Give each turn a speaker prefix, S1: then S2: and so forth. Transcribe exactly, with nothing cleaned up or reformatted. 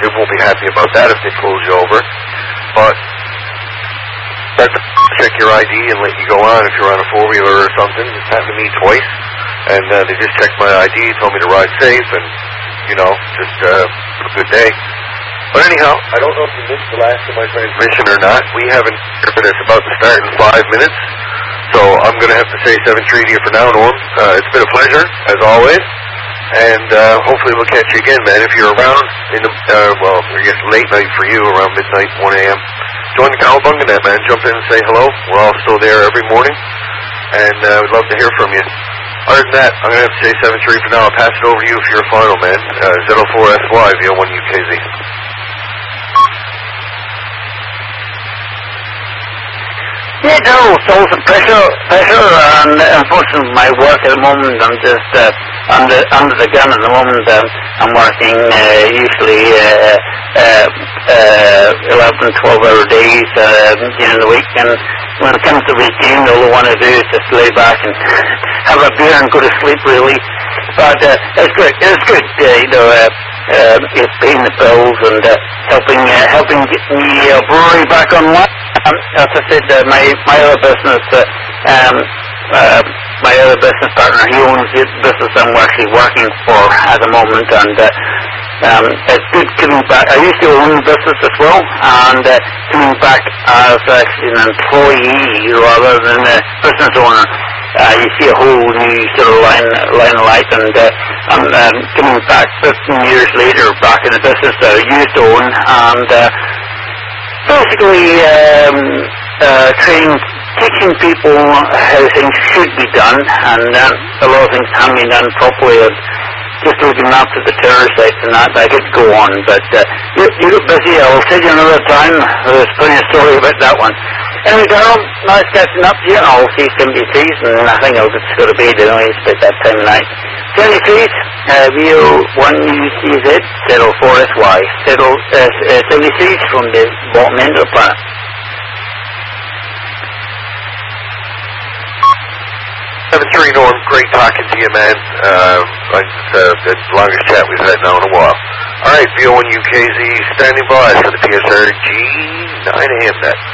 S1: won't be happy about that if they pulled you over. But that's check your I D and let you go on if you're on a four-wheeler or something. It's happened to me twice. And uh, they just checked my I D, told me to ride safe, and, you know, just uh, have a good day. But anyhow, I don't know if you missed the last of my transmission or not. We haven't, but it's about to start in five minutes. So I'm going to have to say seven three to you for now, Norm. Uh, it's been a pleasure, as always. And uh, hopefully we'll catch you again, man. If you're around in the, uh, well, I guess late night for you, around midnight, one a.m., join the Cowabunga Net, man. Jump in and say hello. We're all still there every morning. And uh, we'd love to hear from you. Other than that, I'm going to have to say seven three for now. I'll pass it over to you for your final, man. Uh, Z oh four S Y, V O one U K Z.
S2: Yeah, no, so it's a pleasure, pleasure, and uh, unfortunately my work at the moment, I'm just uh, under, under the gun at the moment. Um, I'm working uh, usually uh, uh, uh, eleven, twelve hour days uh, during the week, and when it comes to weekend, all I want to do is just lay back and have a beer and go to sleep, really. But uh, it's good, it's good, uh, you know, uh, uh, it's paying the bills and uh, helping uh, helping get me uh, brewery back online. Um, as I said, uh, my my other business, uh, um, uh, my other business partner, he owns the business I'm actually working for at the moment, and uh, um, it's good coming back. I used to own the business as well, and uh, coming back as actually an employee rather than a business owner. Uh, you see a whole new sort of line, line of light, and uh, I'm um, coming back fifteen years later, back in the business that I used to own, and uh, basically um, uh, training, teaching people how things should be done, and um, a lot of things haven't been done properly. And just looking after the terror sites and that, I could go on, but uh, you, you get busy. I'll tell you another time. There's plenty of story about that one. Anyway, Darryl, nice catching up to you. I'll see seventy-threes, and I think I'll just go to bed anyway. It's about that time of night. seventy-threes, uh, V O one U C Z, Z oh four S Y, seventy-threes from the bottom end of the planet.
S1: seven three, Norm, great talking to you, man. Uh, it's uh, the longest chat we've had now in a while. All right, V O one U K Z standing by for the P S R G nine A M net.